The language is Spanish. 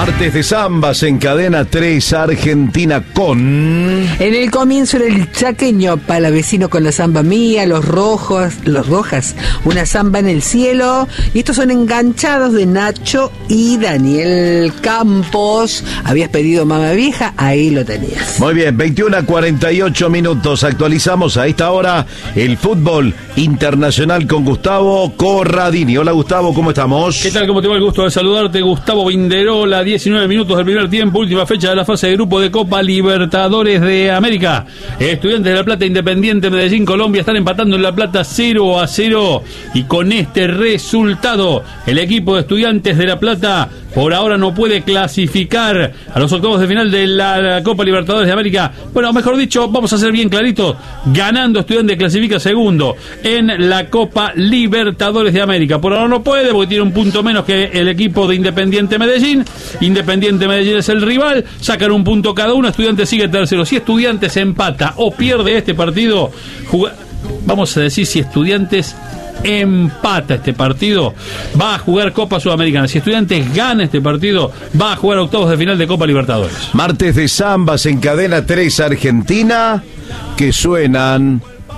Martes de zambas en Cadena 3 Argentina con... En el comienzo era el chaqueño palavecino con la zamba mía, los rojas, una zamba en el cielo. Y estos son enganchados de Nacho y Daniel Campos. Habías pedido Mamá Vieja, ahí lo tenías. Muy bien, 21:48 minutos. Actualizamos a esta hora el fútbol internacional con Gustavo Corradini. Hola Gustavo, ¿cómo estamos? ¿Qué tal? ¿Cómo te va? El gusto de saludarte, Gustavo Vinderola. 19 minutos del primer tiempo, última fecha de la fase de grupo de Copa Libertadores de América. Estudiantes de La Plata, Independiente Medellín, Colombia están empatando en La Plata 0-0. Y con este resultado, el equipo de Estudiantes de La Plata por ahora no puede clasificar a los octavos de final de la Copa Libertadores de América. Bueno, mejor dicho, vamos a ser bien claritos. Ganando Estudiantes clasifica segundo en la Copa Libertadores de América. Por ahora no puede porque tiene un punto menos que el equipo de Independiente Medellín. Independiente Medellín es el rival. Sacan un punto cada uno. Estudiantes sigue tercero. Si Estudiantes empata o pierde este partido, vamos a decir si Estudiantes empata este partido, va a jugar Copa Sudamericana. Si Estudiantes gana este partido, va a jugar octavos de final de Copa Libertadores. Martes de zambas en Cadena 3 Argentina que suenan...